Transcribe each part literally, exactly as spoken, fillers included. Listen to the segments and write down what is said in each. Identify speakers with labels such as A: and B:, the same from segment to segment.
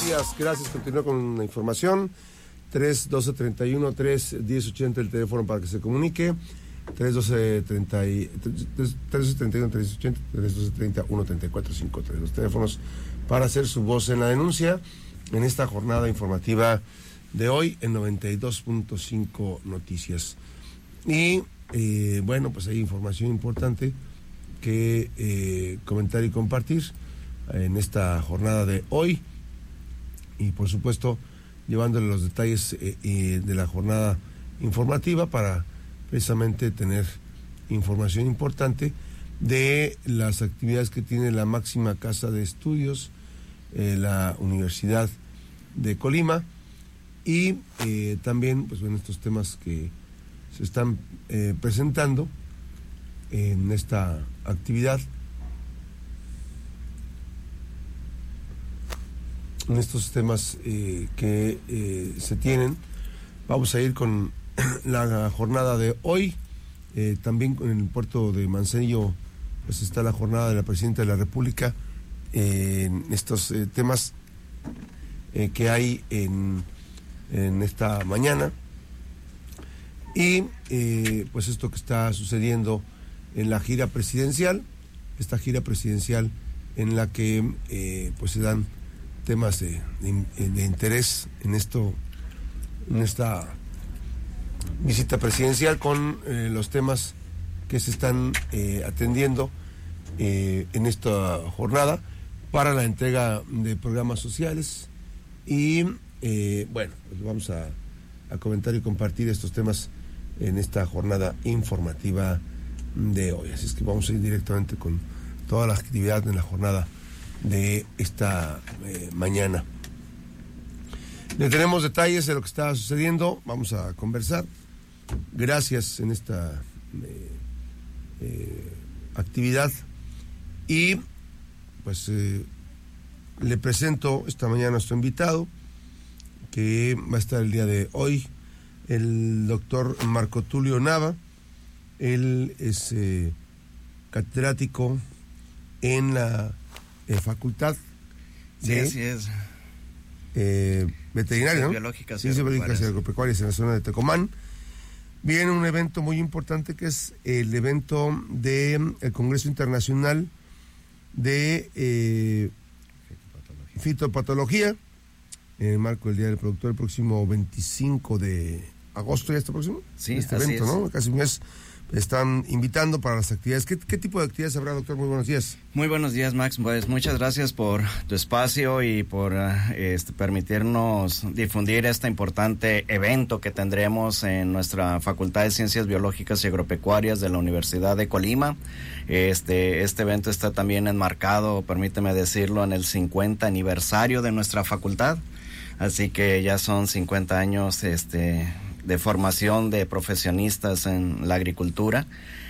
A: buenos días, gracias. Continúo con la información. tres doce treinta y uno, tres diez ochenta el teléfono para que se comunique. tres doce treinta y uno, tres ochenta, tres doce treinta, uno treinta y cuatro cincuenta y tres. Los teléfonos para hacer su voz en la denuncia en esta jornada informativa de hoy en noventa y dos punto cinco Noticias. Y eh, bueno, pues hay información importante que eh, comentar y compartir en esta jornada de hoy, y por supuesto llevándole los detalles eh, eh, de la jornada informativa para precisamente tener información importante de las actividades que tiene la máxima casa de estudios, eh, la Universidad de Colima, y eh, también pues bueno, estos temas que se están eh, presentando en esta actividad, en estos temas eh, que eh, se tienen. Vamos a ir con la jornada de hoy. Eh, también en el puerto de Manzanillo pues está la jornada de la Presidenta de la República eh, en estos eh, temas eh, que hay en, en esta mañana. Y eh, pues esto que está sucediendo en la gira presidencial, esta gira presidencial en la que eh, pues se dan temas de, de, de interés en esto, en esta visita presidencial, con eh, los temas que se están eh, atendiendo eh, en esta jornada para la entrega de programas sociales. Y eh, bueno, pues vamos a, a comentar y compartir estos temas en esta jornada informativa de hoy. Así es que vamos a ir directamente con toda la actividad en la jornada de esta eh, mañana. Le tenemos detalles de lo que está sucediendo, vamos a conversar. Gracias en esta eh, eh, actividad. Y pues eh, le presento esta mañana a nuestro invitado, que va a estar el día de hoy, el doctor Marco Tulio Nava. Él es eh, catedrático en la eh, facultad
B: sí,
A: de
B: así es.
A: Eh, veterinaria, ¿no?
B: Biológicas y
A: Ciencias biológicas y
B: agropecuarias
A: agropecuarias en la zona de Tecomán. Viene un evento muy importante que es el evento del de Congreso Internacional de eh, Fitopatología, en el marco del Día del Productor, el próximo veinticinco de agosto. ¿Ya está próximo?
B: Sí,
A: este
B: así
A: evento,
B: es.
A: ¿no? Casi un mes. Están invitando para las actividades. ¿Qué, qué tipo de actividades habrá, doctor? Muy buenos días.
B: Muy buenos días, Max. Pues muchas gracias por tu espacio y por uh, este, permitirnos difundir este importante evento que tendremos en nuestra Facultad de Ciencias Biológicas y Agropecuarias de la Universidad de Colima. Este, este evento está también enmarcado, permíteme decirlo, en el cincuenta aniversario de nuestra facultad. Así que ya son cincuenta años este, de formación de profesionistas en la agricultura.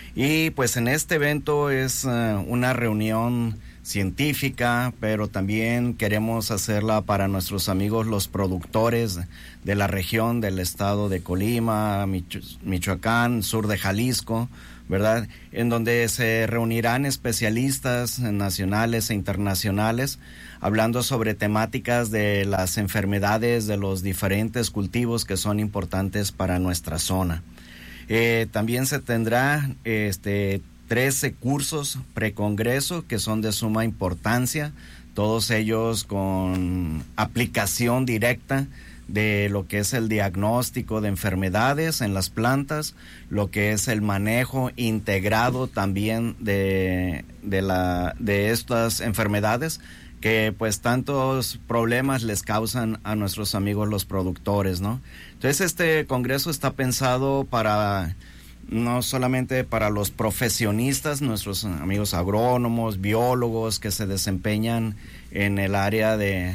B: Y pues en este evento es uh, una reunión científica, pero también queremos hacerla para nuestros amigos los productores de la región del estado de Colima, Micho- Michoacán, sur de Jalisco, ¿verdad? En donde se reunirán especialistas nacionales e internacionales hablando sobre temáticas de las enfermedades de los diferentes cultivos que son importantes para nuestra zona. Eh, también se tendrá este trece cursos precongreso que son de suma importancia, todos ellos con aplicación directa de lo que es el diagnóstico de enfermedades en las plantas, lo que es el manejo integrado también de, de, la, de estas enfermedades que pues tantos problemas les causan a nuestros amigos los productores, ¿no? Entonces este congreso está pensado para no solamente para los profesionistas, nuestros amigos agrónomos, biólogos que se desempeñan en el área de,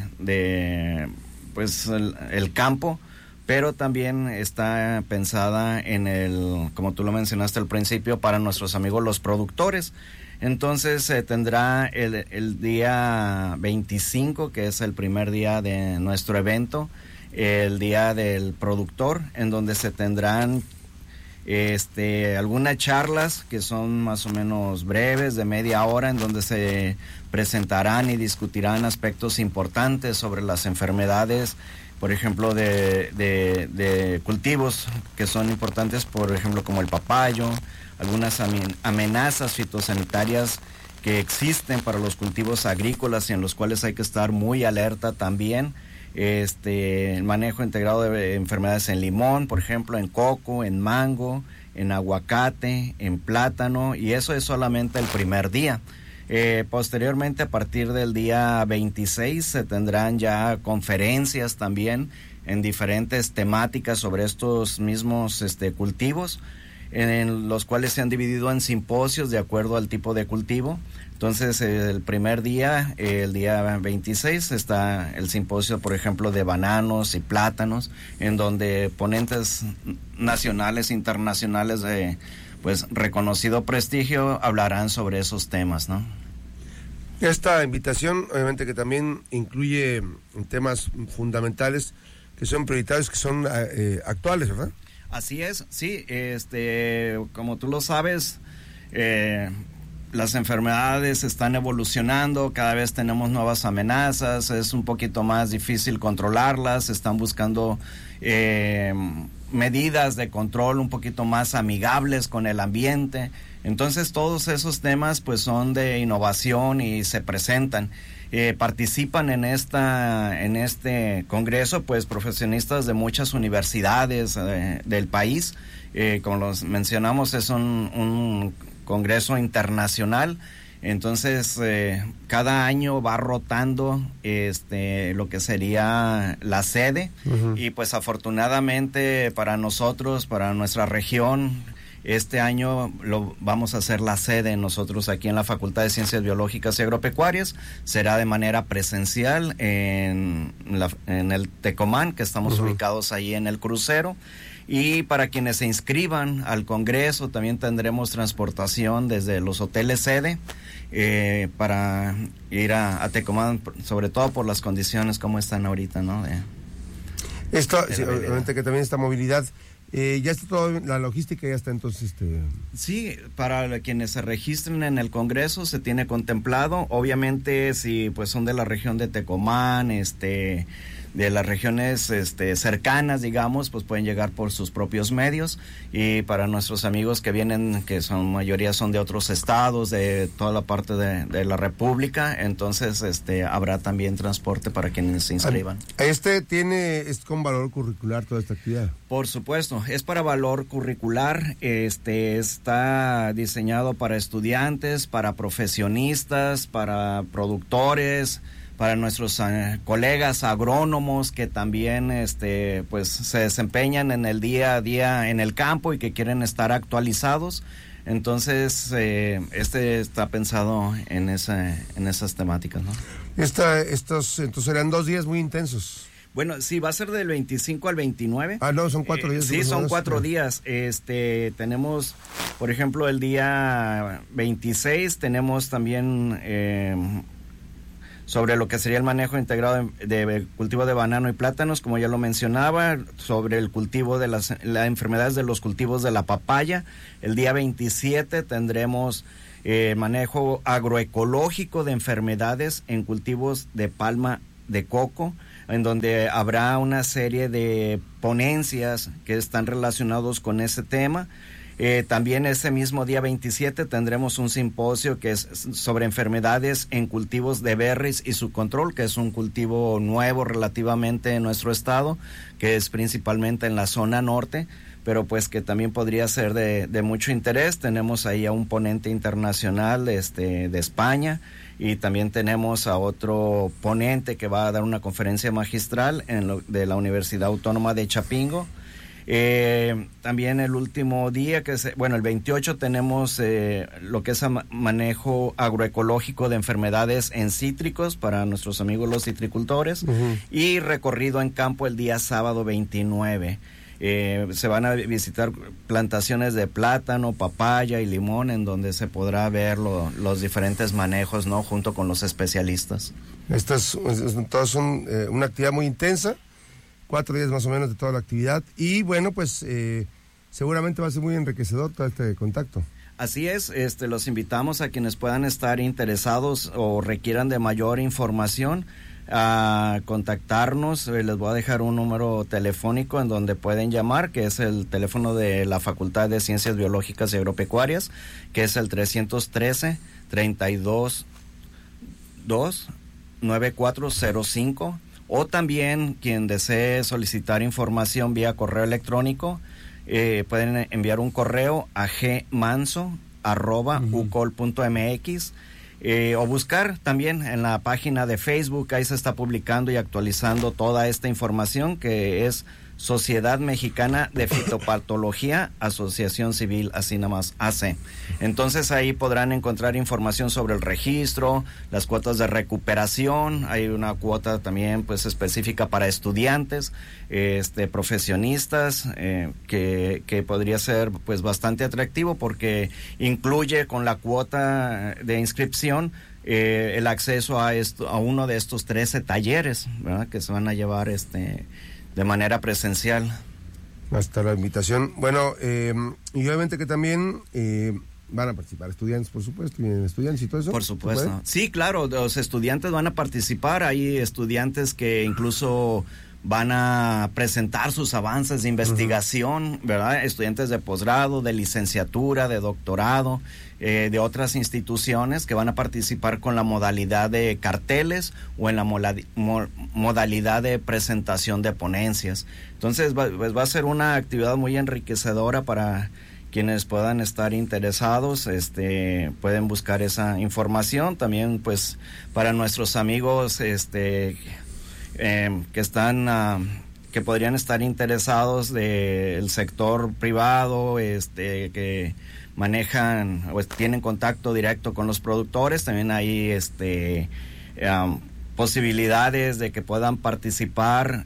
B: de pues el, el campo, pero también está pensada en el, como tú lo mencionaste al principio, para nuestros amigos los productores. Entonces se eh, tendrá el, el día veinticinco, que es el primer día de nuestro evento, el día del productor, en donde se tendrán este, algunas charlas que son más o menos breves, de media hora, en donde se presentarán y discutirán aspectos importantes sobre las enfermedades, por ejemplo, de, de, de cultivos que son importantes, por ejemplo, como el papayo, algunas amenazas fitosanitarias que existen para los cultivos agrícolas y en los cuales hay que estar muy alerta también. Este, el manejo integrado de enfermedades en limón, por ejemplo, en coco, en mango, en aguacate, en plátano, y eso es solamente el primer día. Eh, posteriormente, a partir del día veintiséis, se tendrán ya conferencias también en diferentes temáticas sobre estos mismos este, cultivos, en los cuales se han dividido en simposios de acuerdo al tipo de cultivo. Entonces, el primer día, el día veintiséis, está el simposio, por ejemplo, de bananos y plátanos, en donde ponentes nacionales e internacionales de pues reconocido prestigio hablarán sobre esos temas, ¿no?
A: Esta invitación, obviamente, que también incluye temas fundamentales que son prioritarios, que son eh, actuales, ¿verdad?
B: Así es, sí, este, como tú lo sabes, eh, las enfermedades están evolucionando, cada vez tenemos nuevas amenazas, es un poquito más difícil controlarlas, están buscando eh, medidas de control un poquito más amigables con el ambiente. Entonces todos esos temas pues son de innovación y se presentan. Eh, participan en esta en este congreso pues profesionistas de muchas universidades eh, del país. Eh, como los mencionamos, es un, un congreso internacional. Entonces eh, cada año va rotando este lo que sería la sede. Uh-huh. Y pues afortunadamente para nosotros, para nuestra región, este año lo vamos a hacer la sede nosotros aquí en la Facultad de Ciencias Biológicas y Agropecuarias. Será de manera presencial en, la, en el Tecomán, que estamos uh-huh. ubicados ahí en el crucero. Y para quienes se inscriban al Congreso también tendremos transportación desde los hoteles sede eh, para ir a, a Tecomán, sobre todo por las condiciones como están ahorita, ¿no? De,
A: Esto, de sí, obviamente que también esta movilidad. Eh, ya está toda la logística, ya está entonces este...
B: Sí, para quienes se registren en el Congreso se tiene contemplado. Obviamente si pues son de la región de Tecomán, este de las regiones este, cercanas, digamos, pues pueden llegar por sus propios medios. Y para nuestros amigos que vienen, que son mayoría son de otros estados, de toda la parte de, de la República, entonces este habrá también transporte para quienes se inscriban.
A: ¿Este tiene, es con valor curricular toda esta actividad?
B: Por supuesto, es para valor curricular, este está diseñado para estudiantes, para profesionistas, para productores, para nuestros uh, colegas agrónomos que también este pues se desempeñan en el día a día en el campo y que quieren estar actualizados. Entonces eh, este está pensado en esa en esas temáticas, ¿no?
A: Esta, estos entonces serán dos días muy intensos.
B: Bueno, sí, va a ser del veinticinco al veintinueve.
A: Ah, no, son cuatro días.
B: Eh, sí, son cuatro días. Este, tenemos, por ejemplo, el día veintiséis tenemos también eh, sobre lo que sería el manejo integrado de, de cultivo de banano y plátanos, como ya lo mencionaba, sobre el cultivo de las, las enfermedades de los cultivos de la papaya. El día veintisiete tendremos eh, manejo agroecológico de enfermedades en cultivos de palma de coco, en donde habrá una serie de ponencias que están relacionados con ese tema. Eh, también ese mismo día veintisiete tendremos un simposio que es sobre enfermedades en cultivos de berries y su control, que es un cultivo nuevo relativamente en nuestro estado, que es principalmente en la zona norte, pero pues que también podría ser de, de mucho interés. Tenemos ahí a un ponente internacional este, de España, y también tenemos a otro ponente que va a dar una conferencia magistral en lo, de la Universidad Autónoma de Chapingo. Eh, también el último día, que es, bueno, el veintiocho, tenemos eh, lo que es a manejo agroecológico de enfermedades en cítricos para nuestros amigos los citricultores, uh-huh. y recorrido en campo el día sábado veintinueve. Eh, se van a visitar plantaciones de plátano, papaya y limón, en donde se podrá ver lo, los diferentes manejos, ¿no? Junto con los especialistas.
A: Estas todas son eh, una actividad muy intensa, cuatro días más o menos de toda la actividad, y bueno, pues eh, seguramente va a ser muy enriquecedor todo este contacto.
B: Así es, este, los invitamos a quienes puedan estar interesados o requieran de mayor información a contactarnos. Eh, les voy a dejar un número telefónico en donde pueden llamar, que es el teléfono de la Facultad de Ciencias Biológicas y Agropecuarias, que es el trescientos trece, treinta y dos, dos, nueve cuatro cero cinco, o también quien desee solicitar información vía correo electrónico, eh, pueden enviar un correo a gmanso arroba ucol punto mx, eh, o buscar también en la página de Facebook. Ahí se está publicando y actualizando toda esta información, que es Sociedad Mexicana de Fitopatología, Asociación Civil, así nada más, A C. Entonces ahí podrán encontrar información sobre el registro, las cuotas de recuperación. Hay una cuota también pues específica para estudiantes, este, profesionistas, eh, que, que podría ser pues bastante atractivo, porque incluye con la cuota de inscripción eh, el acceso a esto, a uno de estos trece talleres, ¿verdad?, que se van a llevar este de manera presencial.
A: Hasta la invitación. Bueno, eh, y obviamente que también eh, van a participar estudiantes, por supuesto, y estudiantes y todo eso.
B: Por supuesto. Sí, claro, los estudiantes van a participar. Hay estudiantes que incluso van a presentar sus avances de investigación, uh-huh. ¿verdad? Estudiantes de posgrado, de licenciatura, de doctorado, eh, de otras instituciones que van a participar con la modalidad de carteles o en la mola, mo, modalidad de presentación de ponencias. Entonces va, pues va a ser una actividad muy enriquecedora para quienes puedan estar interesados. Este, pueden buscar esa información. También pues para nuestros amigos este Eh, que están uh, que podrían estar interesados del sector privado, este que manejan o tienen contacto directo con los productores, también hay este um, posibilidades de que puedan participar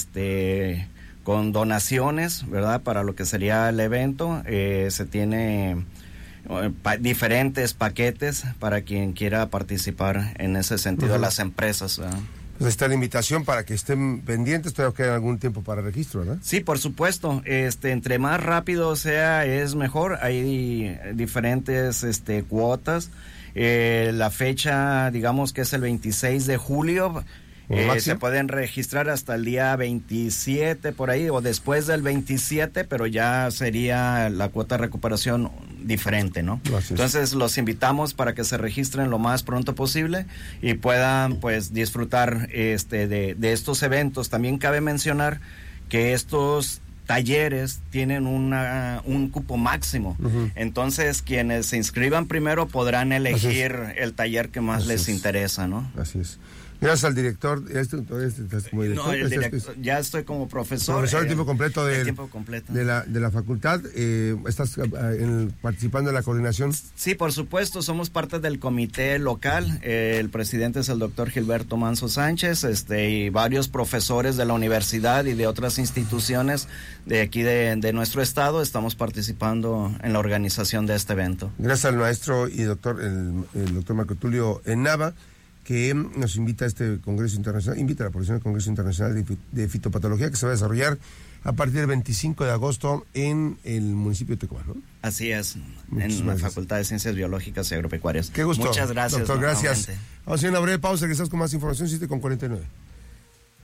B: este con donaciones, ¿verdad?, para lo que sería el evento. Eh, se tiene eh, pa- diferentes paquetes para quien quiera participar en ese sentido, uh-huh. las empresas, ¿verdad?
A: Pues está la invitación para que estén pendientes. Todavía queda algún tiempo para registro, ¿verdad?
B: Sí, por supuesto. Este, entre más rápido sea es mejor. Hay diferentes este, cuotas. Eh, la fecha, digamos que es el veintiséis de julio. Eh, se pueden registrar hasta el día veintisiete por ahí, o después del veintisiete, pero ya sería la cuota de recuperación diferente, ¿no? Gracias. Entonces los invitamos para que se registren lo más pronto posible y puedan pues disfrutar este de, de estos eventos. También cabe mencionar que estos talleres tienen una, un cupo máximo, uh-huh. entonces quienes se inscriban primero podrán elegir el taller que más Así les es. interesa, ¿no?
A: Así es. Gracias al director. ¿Este, este, estás como director?
B: No, el director, ya estoy como profesor.
A: Profesor de
B: eh,
A: tiempo completo, de,
B: tiempo completo.
A: de, la, de la facultad. Eh, ¿Estás en, participando en la coordinación?
B: Sí, por supuesto. Somos parte del comité local. Eh, el presidente es el doctor Gilberto Manso Sánchez, este, y varios profesores de la universidad y de otras instituciones de aquí de, de nuestro estado estamos participando en la organización de este evento.
A: Gracias al maestro y doctor, el, el doctor Marco Tulio Nava, que nos invita a este Congreso Internacional, invita a la población al Congreso Internacional de, de Fitopatología, que se va a desarrollar a partir del veinticinco de agosto en el municipio de Tecomán, ¿no?
B: Así es, Muchas en la Facultad de Ciencias Biológicas y Agropecuarias.
A: Qué gusto.
B: Muchas gracias.
A: Doctor, gracias. Vamos a hacer una breve pausa, que estás con más información, siete con cuarenta y nueve.